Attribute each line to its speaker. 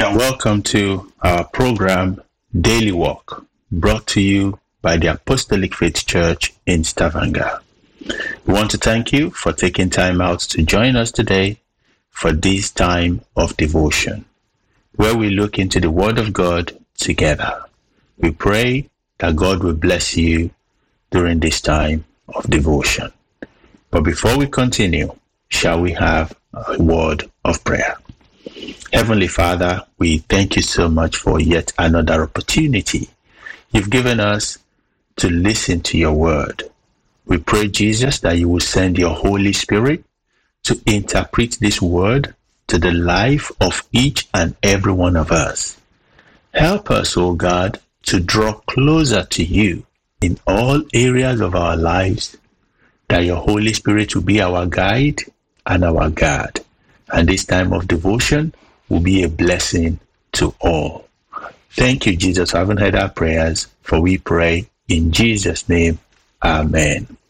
Speaker 1: and welcome to our program Daily Walk, brought to you by the Apostolic Faith Church in Stavanger. We want to thank you for taking time out to join us today for this time of devotion, where we look into the Word of God together. We pray that God will bless you during this time of devotion. But before we continue, shall we have a word of prayer? Heavenly Father, we thank you so much for yet another opportunity you've given us to listen to your word. We pray, Jesus, that you will send your Holy Spirit to interpret this word to the life of each and every one of us. Help us, O God, to draw closer to you in all areas of our lives, that your Holy Spirit will be our guide and our guard. And this time of devotion will be a blessing to all. Thank you, Jesus, for having heard our prayers, for we pray in Jesus' name. Amen.